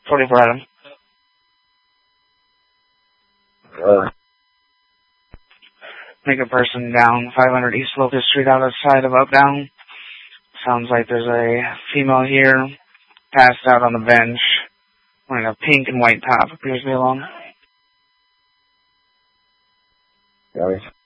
44 Adam. Make a person down 500 East Locust Street outside of Uptown. Sounds like there's a female here, passed out on the bench, wearing a pink and white top, appears to be alone. Got it.